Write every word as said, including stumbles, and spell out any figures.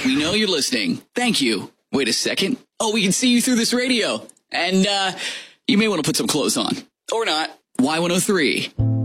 We know you're listening. Thank you. Wait a second. Oh, we can see you through this radio. And, uh, you may want to put some clothes on. Or not. Y one oh three.